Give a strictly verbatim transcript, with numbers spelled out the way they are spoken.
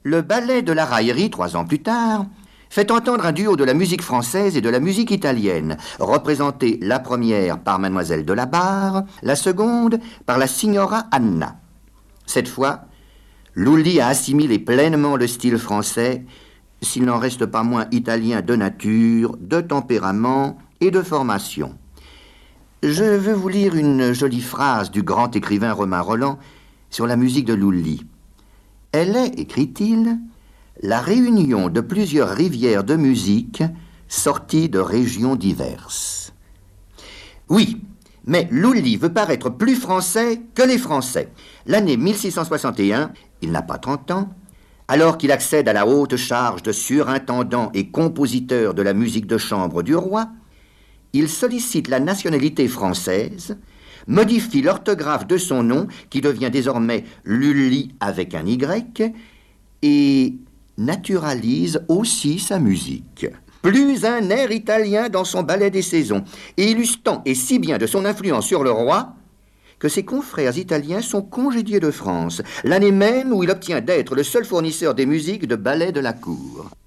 Le ballet de la raillerie, trois ans plus tard, fait entendre un duo de la musique française et de la musique italienne, représenté la première par Mademoiselle de la Barre, la seconde par la Signora Anna. Cette fois, Lully a assimilé pleinement le style français, s'il n'en reste pas moins italien de nature, de tempérament et de formation. Je veux vous lire une jolie phrase du grand écrivain Romain Rolland sur la musique de Lully. Elle est, écrit-il, la réunion de plusieurs rivières de musique sorties de régions diverses. Oui, mais Lully veut paraître plus français que les Français. L'année mille six cent soixante et un, il n'a pas trente ans, alors qu'il accède à la haute charge de surintendant et compositeur de la musique de chambre du roi, il sollicite la nationalité française, modifie l'orthographe de son nom, qui devient désormais Lully avec un Y, et naturalise aussi sa musique. Plus un air italien dans son ballet des saisons, et illustre tant et si bien de son influence sur le roi que ses confrères italiens sont congédiés de France, l'année même où il obtient d'être le seul fournisseur des musiques de ballet de la cour.